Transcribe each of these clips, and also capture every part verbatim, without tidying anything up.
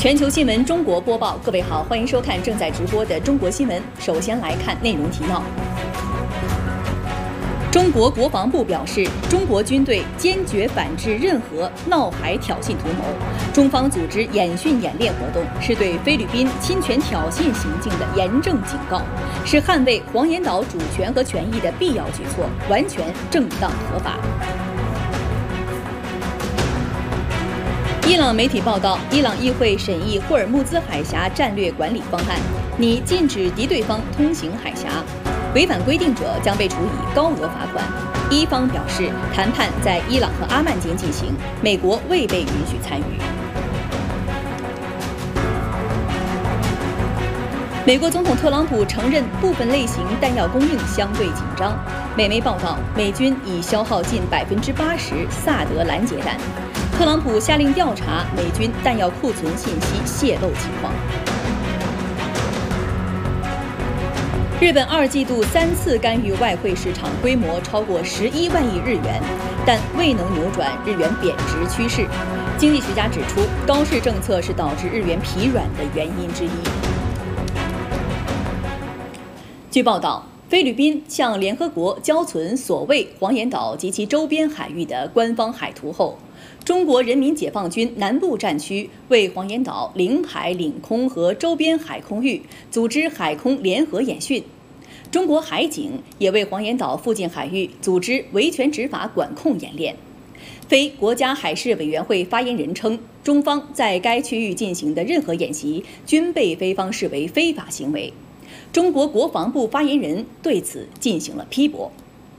全球新闻中国播报，各位好，欢迎收看正在直播的中国新闻。首先来看内容提要。中国国防部表示，中国军队坚决反制任何闹海挑衅图谋。中方组织演训演练活动，是对菲律宾侵权挑衅行径的严正警告，是捍卫黄岩岛主权和权益的必要举措，完全正当合法。 伊朗媒体报道，伊朗议会审议霍尔木兹海峡战略管理方案，拟禁止敌对方通行海峡，违反规定者将被处以高额罚款。伊方表示，谈判在伊朗和阿曼间进行，美国未被允许参与。美国总统特朗普承认部分类型弹药供应相对紧张。美媒报道，美军已消耗近百分之八十萨德拦截弹。 特朗普下令调查美军弹药库存信息泄露情况。日本二季度三次干预外汇市场，规模超过十一万亿日元，但未能扭转日元贬值趋势。经济学家指出，高市政策是导致日元疲软的原因之一。据报道， 菲律宾向联合国交存所谓黄岩岛及其周边海域的官方海图后，中国人民解放军南部战区为黄岩岛领海、领空和周边海空域组织海空联合演训。中国海警也为黄岩岛附近海域组织维权执法管控演练。非国家海事委员会发言人称，中方在该区域进行的任何演习均被菲方视为非法行为。 中国国防部发言人对此进行了批驳。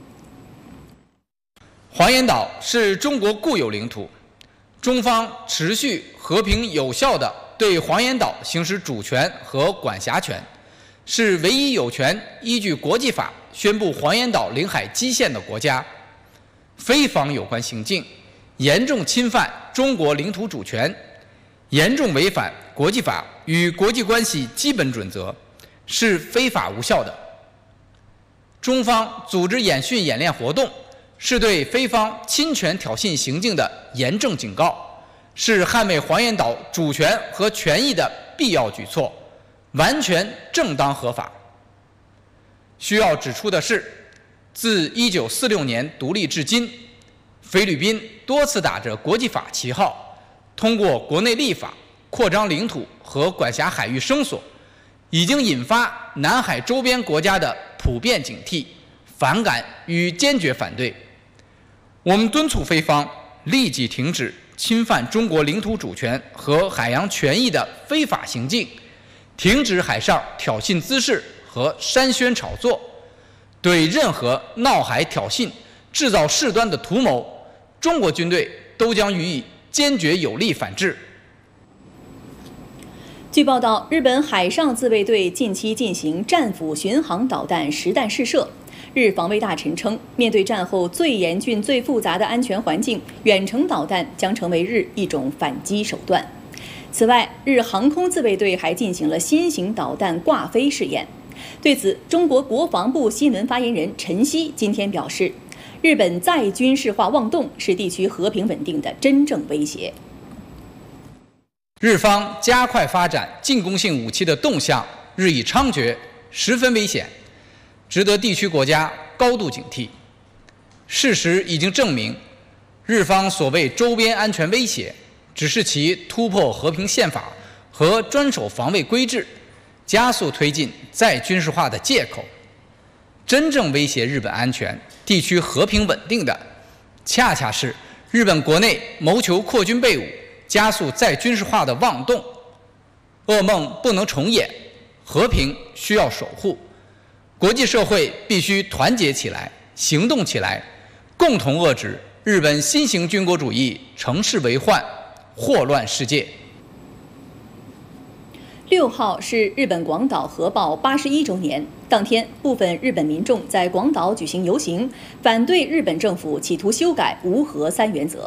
黄岩岛是中国固有领土，中方持续和平有效地对黄岩岛行使主权和管辖权，是唯一有权依据国际法宣布黄岩岛领海基线的国家。菲方有关行径严重侵犯中国领土主权，严重违反国际法与国际关系基本准则。 是非法无效的。中方组织演训演练活动，是对菲方侵权挑衅行径的严正警告，是捍卫黄岩岛主权和权益的必要举措，完全正当合法。需要指出的是，自一九四六年独立至今，菲律宾多次打着国际法旗号，通过国内立法扩张领土和管辖海域声索。 已经引发南海周边国家的普遍警惕、反感与坚决反对。我们敦促菲方立即停止侵犯中国领土主权和海洋权益的非法行径，停止海上挑衅滋事和煽宣炒作，对任何闹海挑衅、制造事端的图谋，中国军队都将予以坚决有力反制。 据报道，日本海上自卫队近期进行战斧巡航导弹实弹试射。日防卫大臣称，面对战后最严峻、最复杂的安全环境，远程导弹将成为日一种反击手段。此外，日航空自卫队还进行了新型导弹挂飞试验。对此，中国国防部新闻发言人陈希今天表示，日本再军事化妄动是地区和平稳定的真正威胁。 日方加快发展进攻性武器的动向日益猖獗，十分危险，值得地区国家高度警惕。事实已经证明，日方所谓周边安全威胁，只是其突破和平宪法和专守防卫规制，加速推进再军事化的借口。真正威胁日本安全、地区和平稳定的，恰恰是日本国内谋求扩军备武。 加速再军事化的妄动，噩梦不能重演，和平需要守护，国际社会必须团结起来，行动起来，共同遏制日本新型军国主义乘势为患，祸乱世界。 六号是日本广岛核爆八十一周年，当天，部分日本民众在广岛举行游行，反对日本政府企图修改无核三原则。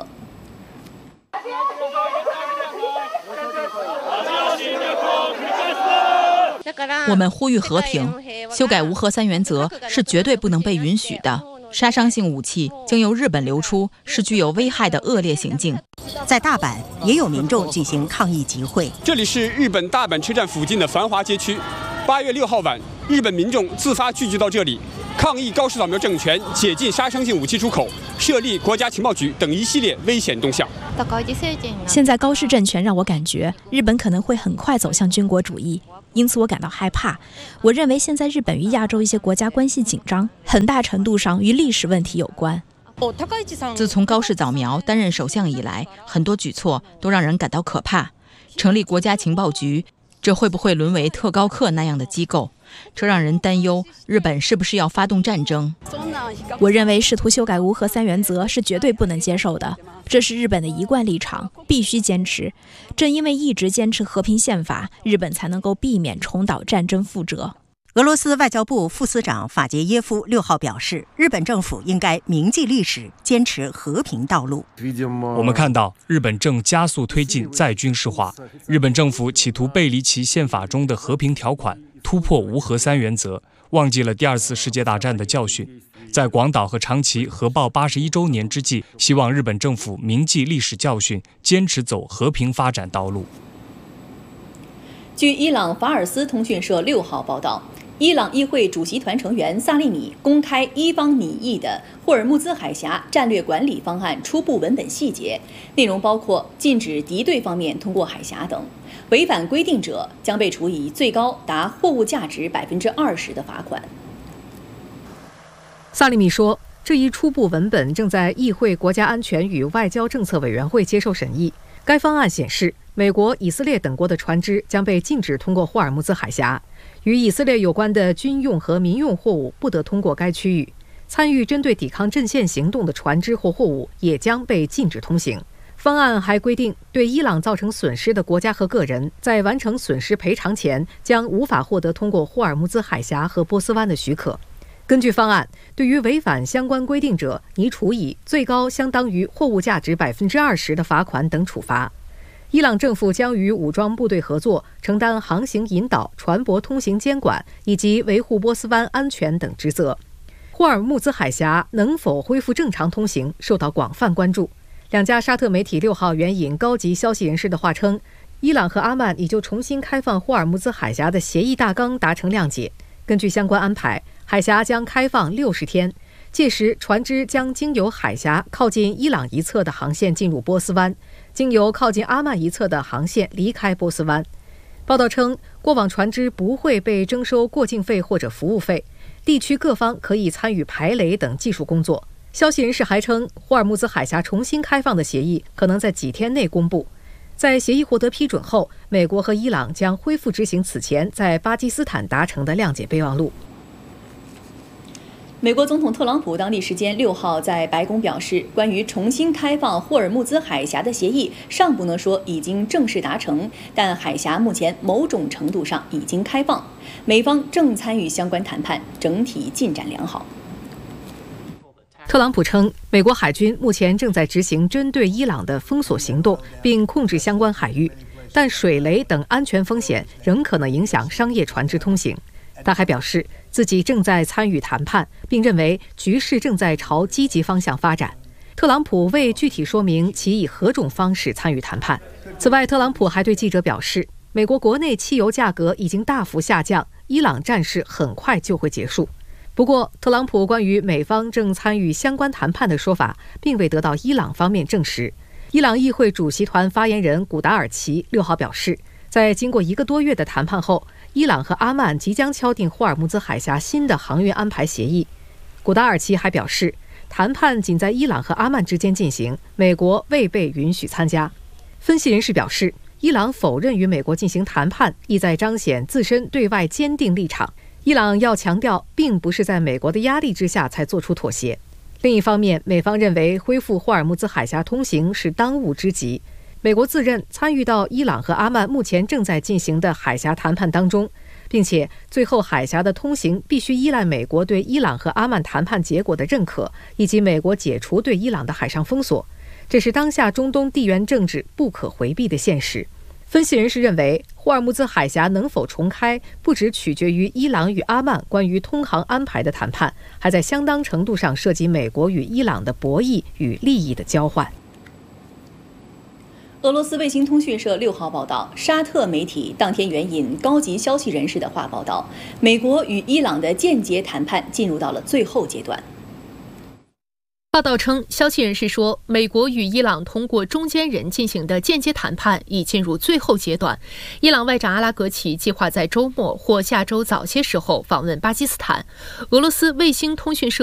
我们呼吁和平，修改无核三原则是绝对不能被允许的。 杀伤性武器经由日本流出是具有危害的恶劣行径。 在大阪，也有民众举行抗议集会。 这里是日本大阪车站附近的繁华街区。八月六号晚，日本民众自发聚集到这里，抗议高市早苗政权解禁杀伤性武器出口、设立国家情报局等一系列危险动向。 现在高市政权让我感觉日本可能会很快走向军国主义，因此我感到害怕。我认为现在日本与亚洲一些国家关系紧张，很大程度上与历史问题有关。 自从高市早苗担任首相以来，很多举措都让人感到可怕。成立国家情报局，这会不会沦为特高课那样的机构？这让人担忧，日本是不是要发动战争？ 我认为试图修改无核三原则是绝对不能接受的，这是日本的一贯立场，必须坚持。正因为一直坚持和平宪法，日本才能够避免重蹈战争覆辙。 俄罗斯外交部副司长法杰耶夫六号表示，日本政府应该铭记历史，坚持和平道路。 我们看到日本正加速推进再军事化，日本政府企图背离其宪法中的和平条款，突破无核三原则，忘记了第二次世界大战的教训。在广岛和长崎核爆八十一周年之际，希望日本政府铭记历史教训，坚持走和平发展道路。 据伊朗法尔斯通讯社六号报道，伊朗议会主席团成员萨利米公开伊方拟议的霍尔木兹海峡战略管理方案初步文本细节，内容包括禁止敌对方面通过海峡等，违反规定者将被处以最高达货物价值百分之二十的罚款。 萨利米说，这一初步文本正在议会国家安全与外交政策委员会接受审议。该方案显示，美国、以色列等国的船只将被禁止通过霍尔木兹海峡，与以色列有关的军用和民用货物不得通过该区域。参与针对抵抗阵线行动的船只或货物也将被禁止通行。方案还规定，对伊朗造成损失的国家和个人，在完成损失赔偿前，将无法获得通过霍尔木兹海峡和波斯湾的许可。根据方案，对于违反相关规定者，拟处以最高相当于货物价值百分之二十的罚款等处罚。伊朗政府将与武装部队合作，承担航行引导、船舶通行监管以及维护波斯湾安全等职责。霍尔木兹海峡能否恢复正常通行受到广泛关注。两家沙特媒体六号援引高级消息人士的话称，伊朗和阿曼已就重新开放霍尔木兹海峡的协议大纲达成谅解。根据相关安排，海峡将开放六十天，届时船只将经由海峡靠近伊朗一侧的航线进入波斯湾，经由靠近阿曼一侧的航线离开波斯湾。报道称，过往船只不会被征收过境费或者服务费，地区各方可以参与排雷等技术工作。消息人士还称，霍尔木兹海峡重新开放的协议可能在几天内公布。在协议获得批准后，美国和伊朗将恢复执行此前在巴基斯坦达成的谅解备忘录。 美国总统特朗普当地时间六号在白宫表示，关于重新开放霍尔木兹海峡的协议尚不能说已经正式达成，但海峡目前某种程度上已经开放，美方正参与相关谈判，整体进展良好。 特朗普称，美国海军目前正在执行针对伊朗的封锁行动，并控制相关海域，但水雷等安全风险仍可能影响商业船只通行。他还表示，自己正在参与谈判，并认为局势正在朝积极方向发展。特朗普未具体说明其以何种方式参与谈判。此外，特朗普还对记者表示，美国国内汽油价格已经大幅下降，伊朗战事很快就会结束。不过，特朗普关于美方正参与相关谈判的说法，并未得到伊朗方面证实。伊朗议会主席团发言人古达尔奇六号表示，在经过一个多月的谈判后，伊朗和阿曼即将敲定霍尔木兹海峡新的航运安排协议。古达尔奇还表示，谈判仅在伊朗和阿曼之间进行，美国未被允许参加。分析人士表示，伊朗否认与美国进行谈判，意在彰显自身对外坚定立场。伊朗要强调，并不是在美国的压力之下才做出妥协。另一方面，美方认为恢复霍尔木兹海峡通行是当务之急。美国自认参与到伊朗和阿曼目前正在进行的海峡谈判当中，并且最后海峡的通行必须依赖美国对伊朗和阿曼谈判结果的认可，以及美国解除对伊朗的海上封锁。这是当下中东地缘政治不可回避的现实。 分析人士认为，霍尔木兹海峡能否重开，不只取决于伊朗与阿曼关于通航安排的谈判，还在相当程度上涉及美国与伊朗的博弈与利益的交换。 俄罗斯卫星通讯社六号报道，沙特媒体当天援引高级消息人士的话报道，美国与伊朗的间接谈判进入到了最后阶段。 报道称，消息人士说，美国与伊朗通过中间人进行的间接谈判已进入最后阶段。伊朗外长阿拉格齐计划在周末或下周早些时候访问巴基斯坦。俄罗斯卫星通讯社